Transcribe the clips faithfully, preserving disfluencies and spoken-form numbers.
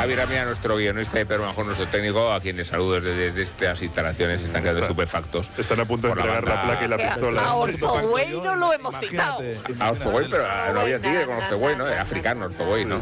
Javier Amía, nuestro guionista, y Pedro Manjón, nuestro técnico, a quien les saludo desde, desde estas instalaciones. Están quedando Está, estupefactos. Están a punto de entregar la, la placa y la pistola. A Orzogüey no lo hemos citado. A Orzogüey, pero no había tigre con Orzogüey, ¿no? Era africano Orzogüey, ¿no?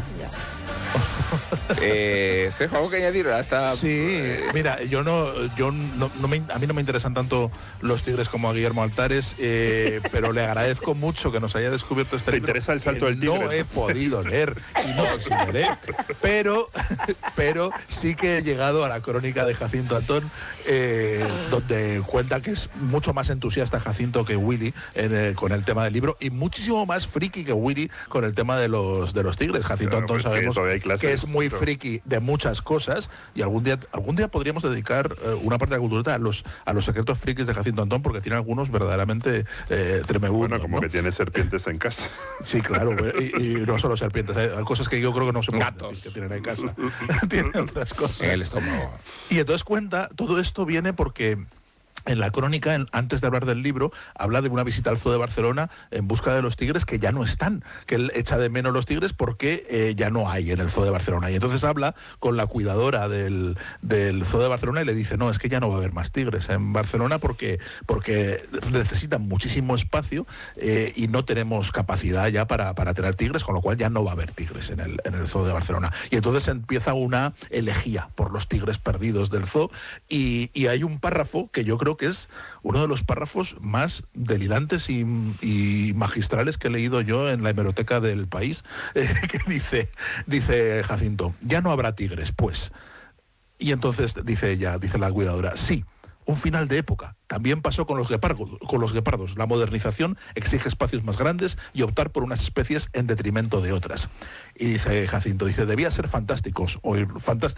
Eh, Sergio, ¿algo que añadir a esta...? Sí, eh, mira, yo no, yo no, no me, a mí no me interesan tanto los tigres como a Guillermo Altares, eh, pero le agradezco mucho que nos haya descubierto este ¿Te libro. interesa el salto del tigre? No he podido leer y no sé si leeré, pero, pero sí que he llegado a la crónica de Jacinto Antón, eh, donde cuenta que es mucho más entusiasta Jacinto que Willy en, eh, con el tema del libro y muchísimo más friki que Willy con el tema de los de los tigres. Jacinto Claro, Antón pues sabemos que, que es muy pero... friki de muchas cosas y algún día algún día podríamos dedicar eh, una parte de la cultureta a los a los secretos frikis de Jacinto Antón, porque tiene algunos verdaderamente eh, tremendos. Bueno, como ¿no? que tiene serpientes en casa. Sí, claro, y, y no solo serpientes, hay cosas que yo creo que no se pueden Gatos. decir que tienen en casa. Tienen otras cosas. En el estómago. Y entonces cuenta, todo esto viene porque en la crónica, en, antes de hablar del libro, habla de una visita al Zoo de Barcelona en busca de los tigres que ya no están, que él echa de menos los tigres porque eh, ya no hay en el Zoo de Barcelona. Y entonces habla con la cuidadora del, del Zoo de Barcelona y le dice, no, es que ya no va a haber más tigres en Barcelona porque, porque necesitan muchísimo espacio eh, y no tenemos capacidad ya para, para tener tigres, con lo cual ya no va a haber tigres en el, en el Zoo de Barcelona. Y entonces empieza una elegía por los tigres perdidos del zoo y, y hay un párrafo que yo creo que es uno de los párrafos más delirantes y, y magistrales que he leído yo en la hemeroteca del País, eh, que dice, dice Jacinto, ya no habrá tigres, pues. Y entonces dice ella, dice la cuidadora, sí, un final de época. También pasó con los guepardos, con los guepardos. La modernización exige espacios más grandes y optar por unas especies en detrimento de otras. Y dice Jacinto, dice, debía ser fantásticos, oír, fantástico